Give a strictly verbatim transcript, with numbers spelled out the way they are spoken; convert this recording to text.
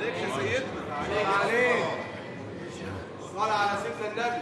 عليك يا سيدنا. عليك عليك. صل على سيدنا النبي.